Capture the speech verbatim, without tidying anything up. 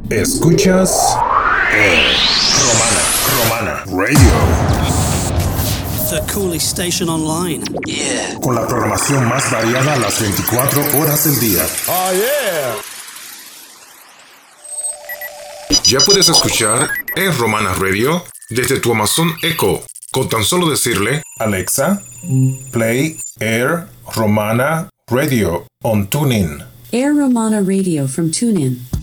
Escuchas Air Romana, Romana Radio. The coolest station online. Yeah. Con la programación más variada las veinticuatro horas del día. Oh, yeah. Ya puedes escuchar Air Romana Radio desde tu Amazon Echo. Con tan solo decirle, Alexa, play Air Romana Radio on TuneIn. Air Romana Radio from TuneIn.